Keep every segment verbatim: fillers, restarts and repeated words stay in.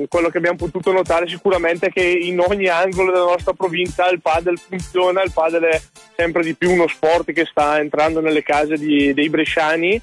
eh, quello che abbiamo potuto notare sicuramente è che in ogni angolo della nostra provincia il padel funziona, il padel è sempre di più uno sport che sta entrando nelle case di, dei bresciani,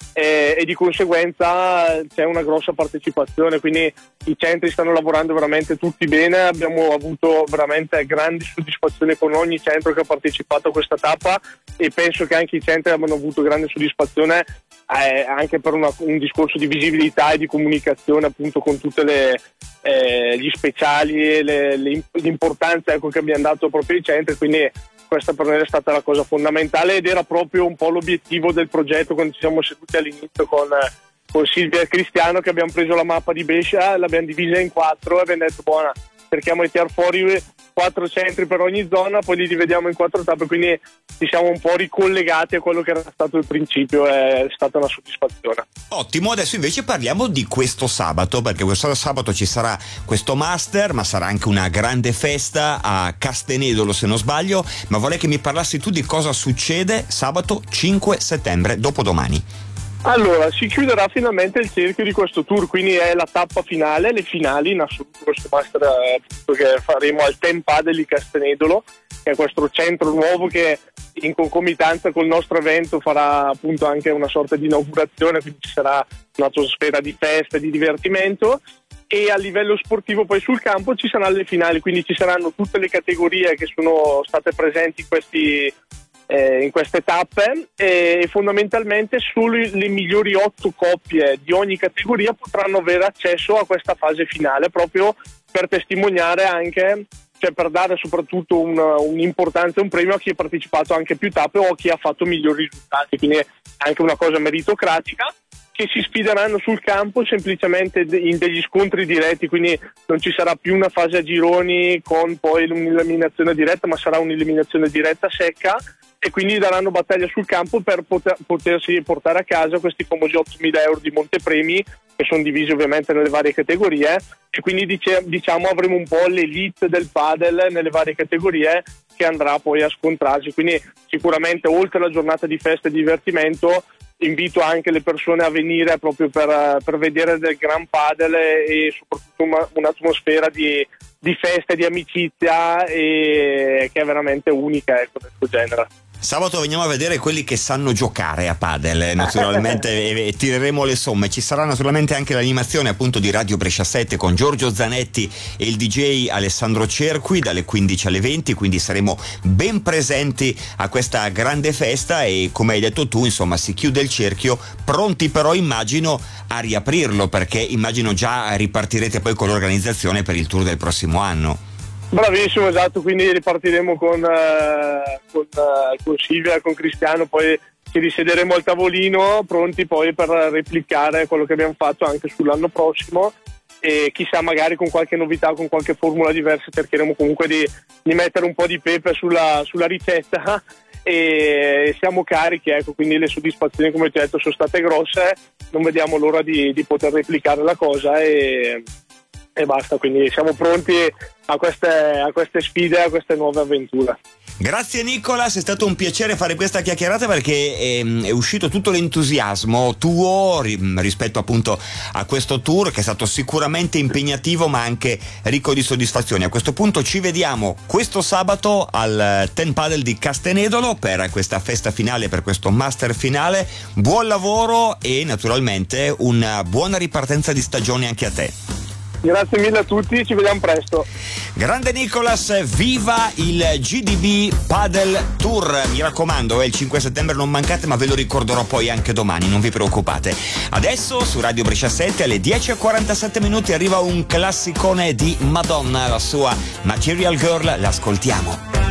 e, e di conseguenza c'è una grossa partecipazione, quindi i centri stanno lavorando veramente tutti bene, abbiamo avuto veramente grandi soddisfazioni con ogni centro che ha partecipato a questa tappa, e penso che anche i centri abbiano avuto grande soddisfazione eh, anche per una, un discorso di visibilità e di comunicazione appunto con tutte le eh, gli speciali e le, le, l'importanza, ecco, che abbiamo dato proprio ai centri, quindi questa per noi è stata la cosa fondamentale ed era proprio un po' l'obiettivo del progetto quando ci siamo seduti all'inizio con, con Silvia e Cristiano, che abbiamo preso la mappa di Brescia, l'abbiamo divisa in quattro e abbiamo detto buona, cerchiamo di tirare fuori quattro centri per ogni zona, poi li divediamo in quattro tappe, quindi ci siamo un po' ricollegati a quello che era stato il principio, è stata una soddisfazione. Ottimo, adesso invece parliamo di questo sabato, perché questo sabato ci sarà questo master, ma sarà anche una grande festa a Castenedolo se non sbaglio, ma vorrei che mi parlassi tu di cosa succede sabato cinque settembre, dopodomani. Allora, si chiuderà finalmente il cerchio di questo tour, quindi è la tappa finale, le finali in assoluto, questo master eh, che faremo al Ten Padel di Castenedolo, che è questo centro nuovo che in concomitanza col nostro evento farà appunto anche una sorta di inaugurazione, quindi ci sarà un'atmosfera di festa e di divertimento, e a livello sportivo poi sul campo ci saranno le finali, quindi ci saranno tutte le categorie che sono state presenti in questi Eh, in queste tappe, e fondamentalmente solo le migliori otto coppie di ogni categoria potranno avere accesso a questa fase finale, proprio per testimoniare anche, cioè per dare soprattutto una, un'importanza e un premio a chi ha partecipato anche più tappe o a chi ha fatto migliori risultati, quindi è anche una cosa meritocratica, che si sfideranno sul campo semplicemente in degli scontri diretti, quindi non ci sarà più una fase a gironi con poi un'eliminazione diretta, ma sarà un'eliminazione diretta secca, e quindi daranno battaglia sul campo per poter, potersi portare a casa questi famosi ottomila euro di montepremi, che sono divisi ovviamente nelle varie categorie, e quindi dice, diciamo avremo un po' l'elite del padel nelle varie categorie che andrà poi a scontrarsi, quindi sicuramente oltre alla giornata di festa e divertimento invito anche le persone a venire proprio per, per vedere del gran padel e, e soprattutto una, un'atmosfera di, di festa e di amicizia e, che è veramente unica, ecco, nel suo genere. Sabato veniamo a vedere quelli che sanno giocare a padel, naturalmente, e, e tireremo le somme. Ci sarà naturalmente anche l'animazione appunto di Radio Brescia sette con Giorgio Zanetti e il D J Alessandro Cerqui dalle quindici alle venti, quindi saremo ben presenti a questa grande festa e come hai detto tu, insomma, si chiude il cerchio, pronti però immagino a riaprirlo, perché immagino già ripartirete poi con l'organizzazione per il tour del prossimo anno. Bravissimo, esatto, quindi ripartiremo con, eh, con, eh, con Silvia, con Cristiano, poi ci risederemo al tavolino pronti poi per replicare quello che abbiamo fatto anche sull'anno prossimo, e chissà magari con qualche novità, con qualche formula diversa cercheremo comunque di, di mettere un po' di pepe sulla, sulla ricetta, e siamo carichi, ecco, quindi le soddisfazioni come ti ho detto sono state grosse, non vediamo l'ora di, di poter replicare la cosa e... e basta, quindi siamo pronti a queste, a queste sfide, a queste nuove avventure. Grazie Nicolas, è stato un piacere fare questa chiacchierata, perché è, è uscito tutto l'entusiasmo tuo rispetto appunto a questo tour che è stato sicuramente impegnativo ma anche ricco di soddisfazioni. A questo punto ci vediamo questo sabato al Ten Padel di Castenedolo per questa festa finale, per questo master finale. Buon lavoro e naturalmente una buona ripartenza di stagione anche a te. Grazie mille a tutti, ci vediamo presto. Grande Nicolas, viva il G D B Padel Tour, mi raccomando, è il cinque settembre, non mancate, ma ve lo ricorderò poi anche domani, non vi preoccupate. Adesso su Radio Brescia sette alle dieci e quarantasette minuti arriva un classicone di Madonna, la sua Material Girl, l'ascoltiamo.